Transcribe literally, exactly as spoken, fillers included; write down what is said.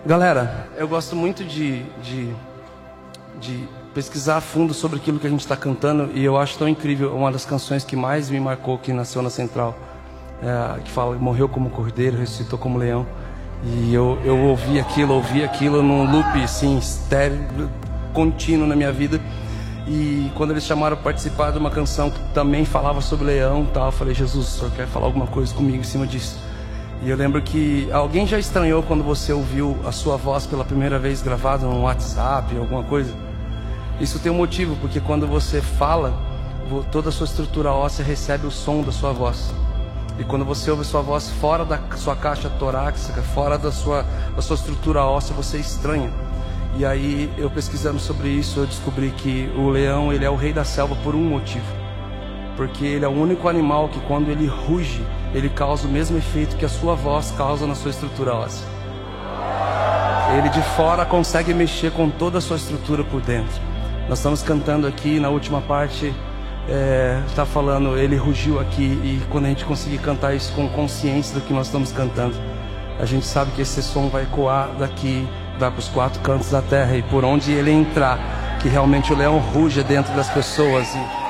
Galera, eu gosto muito de, de, de pesquisar a fundo sobre aquilo que a gente está cantando, e eu acho tão incrível. Uma das canções que mais me marcou, que nasceu na Central, é, que fala: morreu como cordeiro, ressuscitou como leão. E eu, eu ouvi aquilo, ouvi aquilo num loop assim, estéreo, contínuo na minha vida. E quando eles chamaram para participar de uma canção que também falava sobre leão, tal, eu falei: Jesus, o senhor quer falar alguma coisa comigo em cima disso? E eu lembro que alguém já estranhou quando você ouviu a sua voz pela primeira vez gravada no WhatsApp, alguma coisa? Isso tem um motivo, porque quando você fala, toda a sua estrutura óssea recebe o som da sua voz. E quando você ouve a sua voz fora da sua caixa torácica, fora da sua, da sua estrutura óssea, você estranha. E aí, eu pesquisando sobre isso, eu descobri que o leão, ele é o rei da selva por um motivo. Porque ele é o único animal que, quando ele ruge, ele causa o mesmo efeito que a sua voz causa na sua estrutura óssea. Ele de fora consegue mexer com toda a sua estrutura por dentro. Nós estamos cantando aqui, na última parte, está é, falando, ele rugiu aqui. E quando a gente conseguir cantar isso com consciência do que nós estamos cantando, a gente sabe que esse som vai ecoar daqui, vai para os quatro cantos da terra. E por onde ele entrar, que realmente o leão ruja dentro das pessoas. E